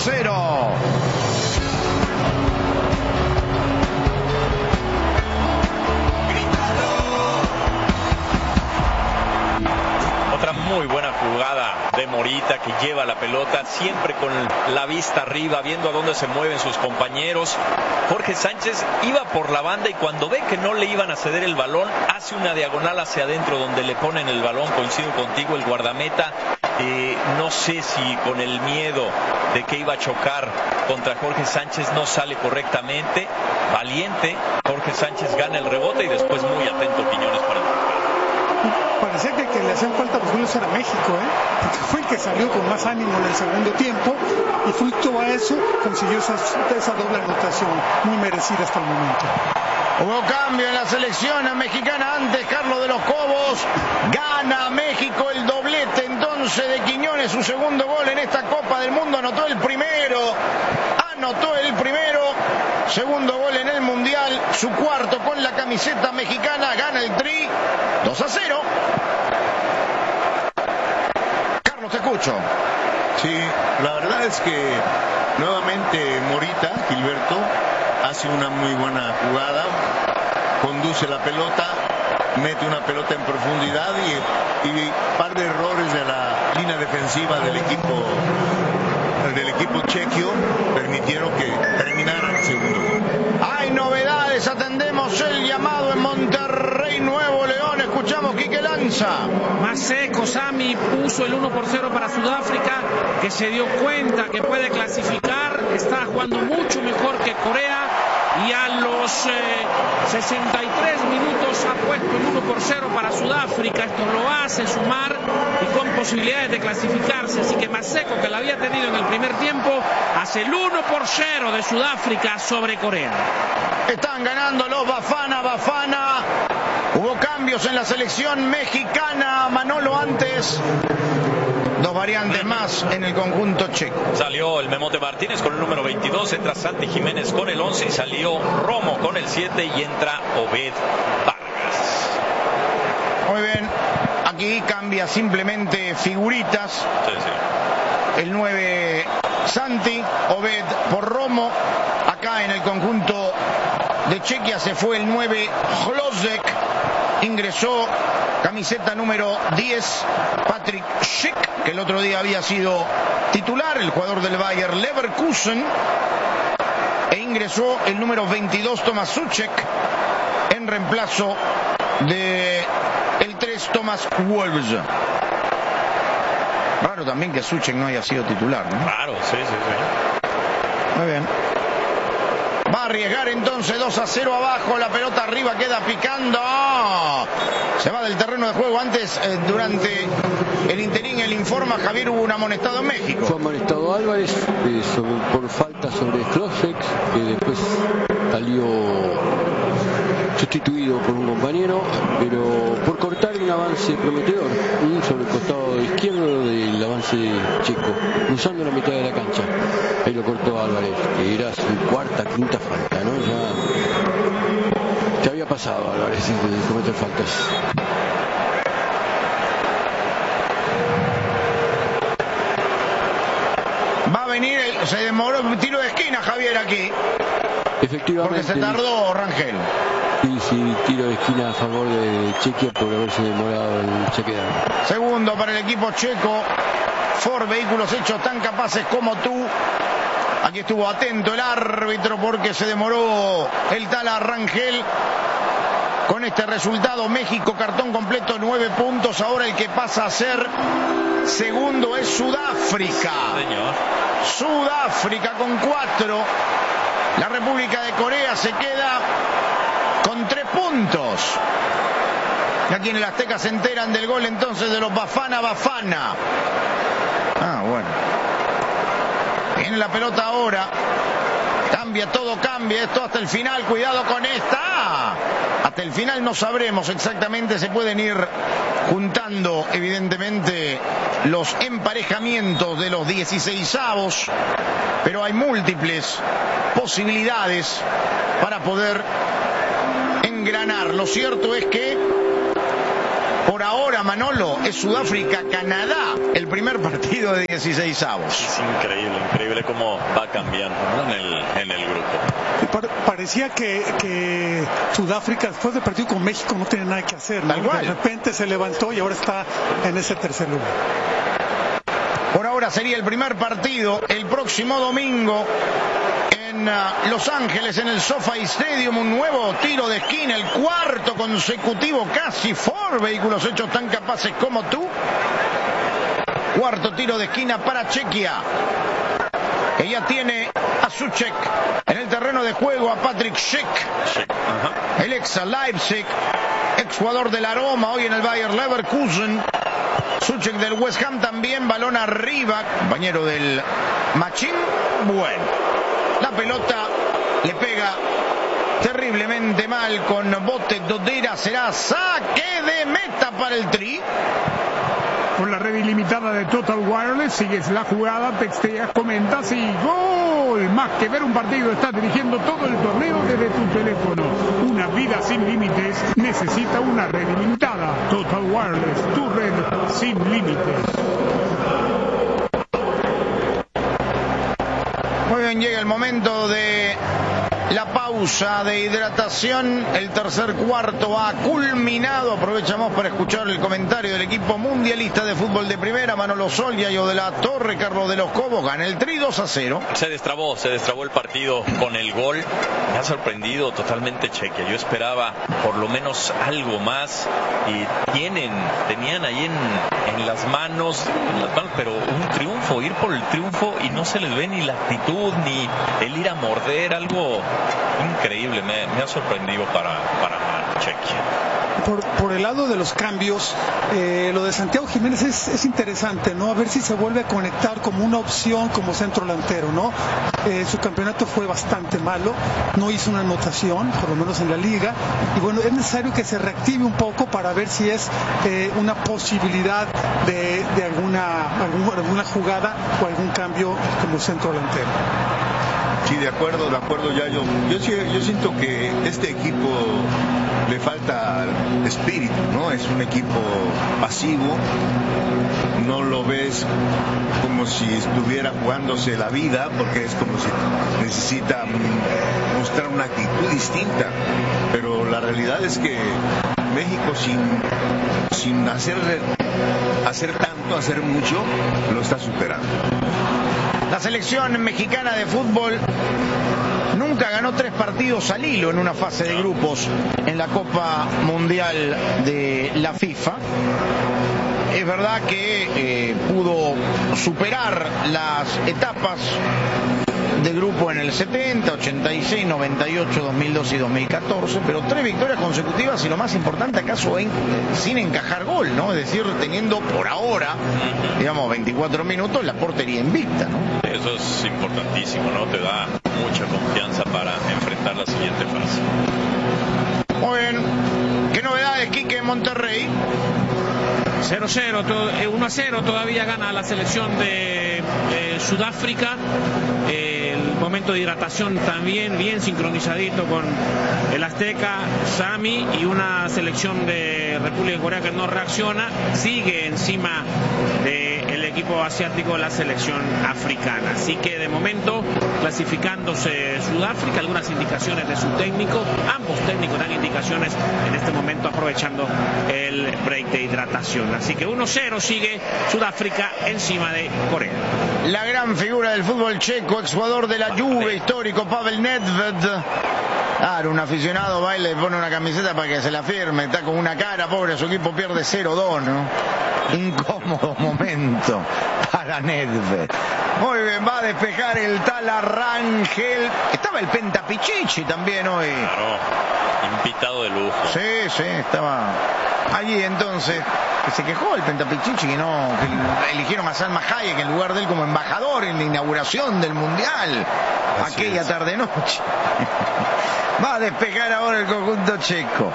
2-0. Otra muy buena jugada de Morita, que lleva la pelota siempre con la vista arriba, viendo a dónde se mueven sus compañeros. Jorge Sánchez iba por la banda y cuando ve que no le iban a ceder el balón, hace una diagonal hacia adentro donde le ponen el balón. Coincido contigo, el guardameta, no sé si con el miedo de que iba a chocar contra Jorge Sánchez no sale correctamente. Valiente, Jorge Sánchez gana el rebote y después muy atento Quiñones para marcar. Parecía que le hacían falta los goles era México, porque fue el que salió con más ánimo en el segundo tiempo y fruto a eso consiguió esa doble anotación muy merecida hasta el momento. Hubo cambio en la selección mexicana antes. Carlos de los Cobos gana México el doblete entonces de Quiñones, su segundo gol en esta Copa del Mundo. Anotó el primero, segundo gol en el Mundial, su cuarto con la camiseta mexicana. Gana el Tri 2-0. Carlos, te escucho. Sí, la verdad es que nuevamente Morita, Gilberto, hace una muy buena jugada, conduce la pelota, mete una pelota en profundidad y un par de errores de la línea defensiva del equipo chequio permitieron que terminara el segundo gol. Hay novedades, atendemos el llamado en Monterrey, Nuevo León. Escuchamos Quique Lanza. Más seco, Sami puso el 1-0 para Sudáfrica, que se dio cuenta que puede clasificar, está jugando mucho mejor que Corea y a los 63 minutos ha puesto el 1-0 para Sudáfrica. Esto lo hace sumar y con posibilidades de clasificarse, así que más seco que la había tenido en el primer tiempo, hace el 1-0 de Sudáfrica sobre Corea. Están ganando los Bafana. Hubo cambios en la selección mexicana. Manolo, antes dos variantes más en el conjunto checo. Salió el Memote Martínez con el número 22, entra Santi Jiménez con el 11 y salió Romo con el 7 y entra Obed Vargas. Muy bien, aquí cambia simplemente figuritas. Sí. El 9 Santi, Obed por Romo. Acá en el conjunto de Chequia se fue el 9 Hlozek. Ingresó camiseta número 10 Patrick Schick, que el otro día había sido titular, el jugador del Bayer Leverkusen. E ingresó el número 22 Tomas Suchek en reemplazo de el 3 Thomas Wolves. Raro también que Suchek no haya sido titular, ¿no? Claro, sí. Muy bien. Va a arriesgar entonces 2-0 abajo, la pelota arriba queda picando. Se va del terreno de juego. Antes, durante el interín, el informa Javier, hubo un amonestado en México. Fue amonestado Álvarez por falta sobre Hlozek, que después salió sustituido por un compañero, pero por cortar un avance prometedor sobre el costado izquierdo del avance checo, cruzando la mitad de la cancha. Ahí lo cortó Álvarez, que era su cuarta, quinta falta, ¿no? Ya había pasado Álvarez de cometer faltas. Va a venir, se demoró un tiro de esquina, Javier, aquí. Efectivamente. Porque se tardó Rangel. Sí, tiro de esquina a favor de Chequia por haberse demorado el chequear. Segundo para el equipo checo. Ford, vehículos hechos tan capaces como tú. Aquí estuvo atento el árbitro porque se demoró el tal Rangel. Con este resultado, México, cartón completo, 9 puntos. Ahora el que pasa a ser segundo es Sudáfrica. Señor. Sudáfrica con 4. La República de Corea se queda con 3 puntos. Y aquí en el Azteca se enteran del gol entonces de los Bafana. Bueno. Viene la pelota ahora. Todo cambia. Esto hasta el final. Cuidado con esta. Hasta el final no sabremos exactamente. Se pueden ir juntando, evidentemente, los emparejamientos de los 16avos. Pero hay múltiples posibilidades para poder engranar. Lo cierto es que Por ahora, Manolo, es Sudáfrica-Canadá, el primer partido de 16avos. Es increíble cómo va cambiando, ¿no? en el grupo. Parecía que Sudáfrica, después del partido con México, no tenía nada que hacer, ¿no? De repente se levantó y ahora está en ese tercer lugar. Por ahora sería el primer partido el próximo domingo en Los Ángeles, en el SoFi Stadium. Un nuevo tiro de esquina, el cuarto consecutivo, casi for vehículos hechos tan capaces como tú. Cuarto tiro de esquina para Chequia, que ya tiene a Souček en el terreno de juego, a Patrick Schick, el ex Leipzig, ex jugador de la Roma, hoy en el Bayer Leverkusen. Souček del West Ham también, balón arriba, compañero del Machín. Bueno, la pelota le pega terriblemente mal con bote Dodera, será saque de meta para el Tri. Con la red ilimitada de Total Wireless, sigues la jugada, texteas, comentas y ¡gol! Más que ver un partido, estás dirigiendo todo el torneo desde tu teléfono. Una vida sin límites necesita una red ilimitada. Total Wireless, tu red sin límites. Muy bien, llega el momento de la pausa de hidratación. El tercer cuarto ha culminado. Aprovechamos para escuchar el comentario del equipo mundialista de fútbol de primera, Manolo Solia y de la Torre, Carlos de los Cobos. Gana el Tri 2-0. Se destrabó el partido con el gol. Me ha sorprendido totalmente Chequia. Yo esperaba por lo menos algo más, y tenían ahí en las manos, pero un triunfo, ir por el triunfo, y no se les ve ni la actitud ni el ir a morder, algo increíble. Me ha sorprendido para Chequia. Por el lado de los cambios, lo de Santiago Jiménez es interesante, ¿no? A ver si se vuelve a conectar como una opción como centro delantero, ¿no? Su campeonato fue bastante malo, no hizo una anotación, por lo menos en la liga, y bueno, es necesario que se reactive un poco para ver si es una posibilidad de alguna jugada o algún cambio como centro delantero. Sí, de acuerdo, Yayo. Yo siento que este equipo le falta espíritu, ¿no? Es un equipo pasivo, no lo ves como si estuviera jugándose la vida, porque es como si necesita mostrar una actitud distinta, pero la realidad es que México sin hacer tanto, hacer mucho, lo está superando. La selección mexicana de fútbol nunca ganó 3 partidos al hilo en una fase de grupos en la Copa Mundial de la FIFA. Es verdad que pudo superar las etapas de grupo en el 70, 86, 98, 2012 y 2014, pero 3 victorias consecutivas y lo más importante acaso sin encajar gol, ¿no? Es decir, teniendo por ahora, digamos, 24 minutos la portería invicta, ¿no? Eso es importantísimo, ¿no? Te da mucha confianza para enfrentar la siguiente fase. Muy bien. ¿Qué novedades, Quique, en Monterrey? 0-0, 1-0 todavía gana la selección de Sudáfrica. El momento de hidratación también bien sincronizadito con el Azteca, Sami, y una selección de República de Corea que no reacciona. Sigue encima del equipo asiático la selección africana. Así que de momento clasificándose Sudáfrica, algunas indicaciones de su técnico. Ambos técnicos dan indicaciones en este momento aprovechando el break de hidratación. Así que 1-0 sigue Sudáfrica encima de Corea. La gran figura del fútbol checo, exjugador de la Juve, histórico, Pavel Nedved. Claro, un aficionado va y le pone una camiseta para que se la firme, está con una cara, pobre, su equipo pierde 0-2, ¿no? Incómodo momento para Nedved. Muy bien, va a despejar el tal Arrangel. Estaba el Penta Pichichi también hoy. Claro, invitado de lujo. Sí, estaba allí entonces. Que se quejó el Penta Pichichi que eligieron a Salma Hayek en lugar de él como embajador en la inauguración del Mundial. Así aquella tarde-noche. Va a despejar ahora el conjunto checo.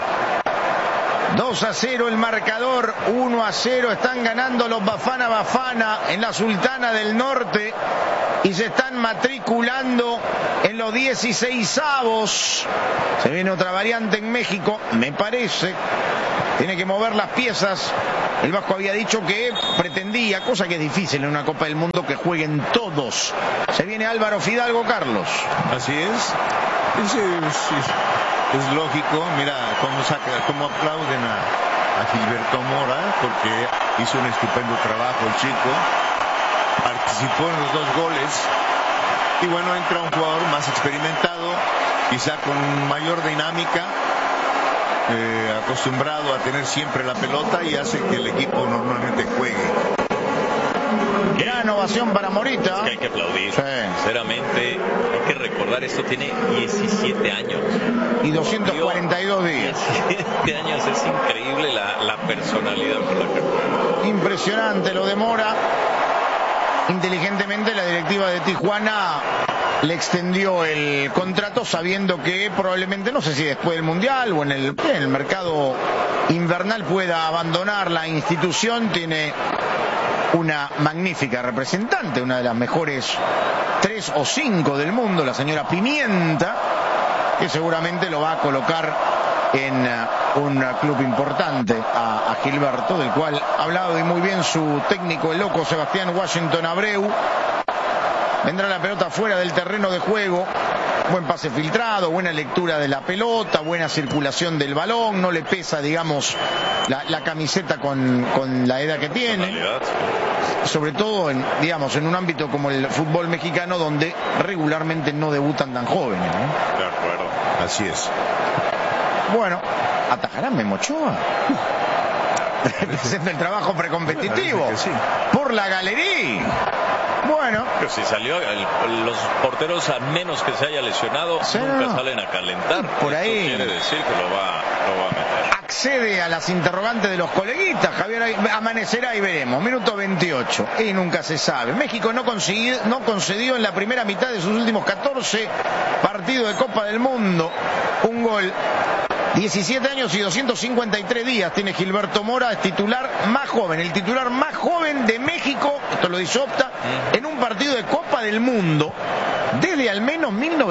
2-0 el marcador, 1-0 están ganando los Bafana en la Sultana del Norte y se están matriculando en los 16avos. Se viene otra variante en México, me parece. Tiene que mover las piezas. El Vasco había dicho que pretendía, cosa que es difícil en una Copa del Mundo, que jueguen todos. Se viene Álvaro Fidalgo, Carlos. Así es. Es lógico. Mira cómo aplauden a Gilberto Mora, porque hizo un estupendo trabajo el chico. Participó en los 2 goles. Y bueno, entra un jugador más experimentado, quizá con mayor dinámica, acostumbrado a tener siempre la pelota, y hace que el equipo normalmente juegue. Gran ovación para Morita. Es que hay que aplaudir. Sí. Sinceramente, hay que recordar, esto tiene 17 años. Y 242 días. 17 años, es increíble la personalidad con la que juega. Impresionante lo de Mora. Inteligentemente la directiva de Tijuana le extendió el contrato sabiendo que probablemente, no sé si después del Mundial o en el mercado invernal, pueda abandonar la institución. Tiene una magnífica representante, una de las mejores 3 o 5 del mundo, la señora Pimienta, que seguramente lo va a colocar en un club importante a Gilberto, del cual ha hablado y muy bien su técnico, el loco Sebastián Washington Abreu. Vendrá la pelota fuera del terreno de juego. Buen pase filtrado, buena lectura de la pelota, buena circulación del balón, no le pesa, digamos, la camiseta con la edad que tiene. Sobre todo en un ámbito como el fútbol mexicano, donde regularmente no debutan tan jóvenes, ¿no? De acuerdo. Así es. Bueno, ¿atajará Memo Ochoa? Haciendo el trabajo precompetitivo. Sí. Por la galería. Bueno. Pero si salió, los porteros, a menos que se haya lesionado, sí, nunca salen a calentar. Por ahí. Eso quiere decir que lo va a meter. Accede a las interrogantes de los coleguitas. Javier, amanecerá y veremos. Minuto 28. Y nunca se sabe. México no concedió en la primera mitad de sus últimos 14 partidos de Copa del Mundo un gol. 17 años y 253 días tiene Gilberto Mora, es titular más joven, el titular más joven de México, esto lo dice Opta, en un partido de Copa del Mundo desde al menos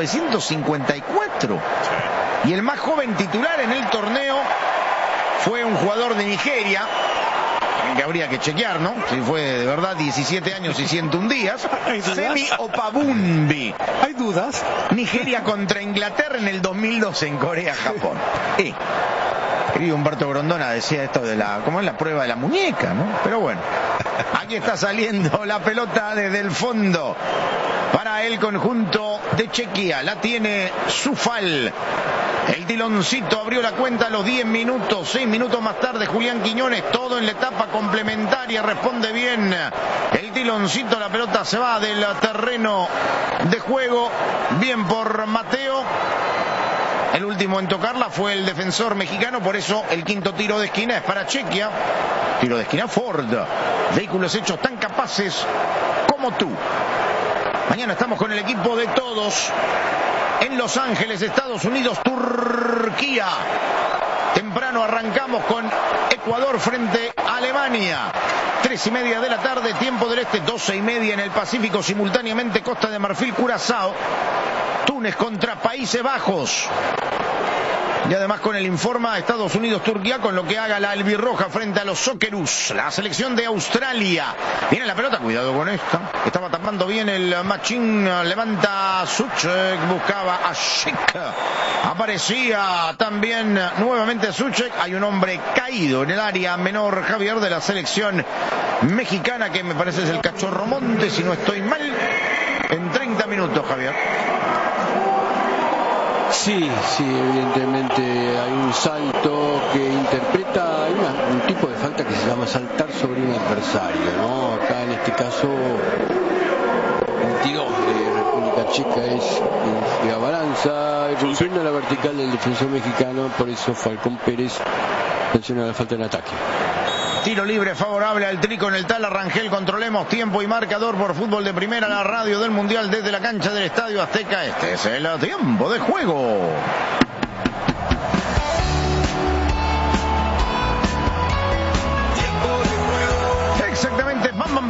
1954. Y el más joven titular en el torneo fue un jugador de Nigeria, que habría que chequear, ¿no? Si fue de verdad 17 años y 101 días. Femi Opabumbi. ¿Hay dudas? Nigeria contra Inglaterra en el 2012 en Corea-Japón. Querido Humberto Grondona decía esto de ¿cómo es la prueba de la muñeca, ¿no? Pero bueno, aquí está saliendo la pelota desde el fondo para el conjunto de Chequia. La tiene Zufal. El tiloncito abrió la cuenta a los 10 minutos. 6 minutos más tarde, Julián Quiñones, todo en la etapa complementaria. Responde bien el tiloncito. La pelota se va del terreno de juego. Bien por Mateo. El último en tocarla fue el defensor mexicano. Por eso el quinto tiro de esquina es para Chequia. Tiro de esquina Ford. Vehículos hechos tan capaces como tú. Mañana estamos con el equipo de todos en Los Ángeles, Estados Unidos, Turquía. Temprano arrancamos con Ecuador frente a Alemania. 3:30 de la tarde, tiempo del este, 12:30 en el Pacífico, simultáneamente Costa de Marfil, Curazao. Túnez contra Países Bajos. Y además con el Informa Estados Unidos-Turquía, con lo que haga la albirroja frente a los Socceroos, la selección de Australia. Viene la pelota, cuidado con esta. Estaba tapando bien el Machín, levanta Suchek, buscaba a Schick. Aparecía también nuevamente Suchek. Hay un hombre caído en el área menor, Javier, de la selección mexicana, que me parece es el Cachorro Montes, si no estoy mal, en 30 minutos, Javier. Sí, evidentemente hay un salto que interpreta, hay un tipo de falta que se llama saltar sobre un adversario, ¿no? Acá en este caso el tiro de República Checa es de Abaranza, rompiendo la vertical del defensor mexicano, por eso Falcón Pérez menciona la falta en ataque. Tiro libre favorable al Tri con el Tala Rangel. Controlemos tiempo y marcador por Fútbol de Primera, la radio del Mundial desde la cancha del Estadio Azteca. Este es el tiempo de juego. Exactamente, bam,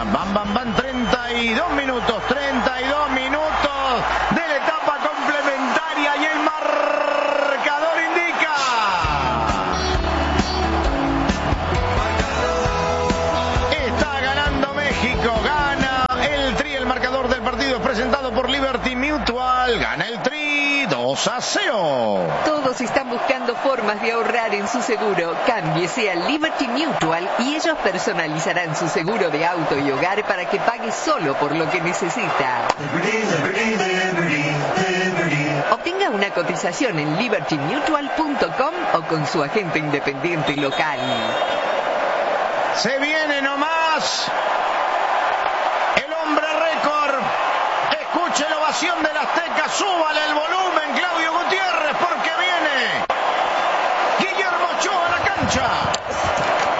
32 minutos de la etapa complementaria y el marcador indica paseo. Todos están buscando formas de ahorrar en su seguro. Cámbiese a Liberty Mutual y ellos personalizarán su seguro de auto y hogar para que pague solo por lo que necesita. Obtenga una cotización en libertymutual.com o con su agente independiente local. Se viene nomás el hombre récord. Escuche la ovación del Azteca, súbale el volumen, Claudio Gutiérrez, porque viene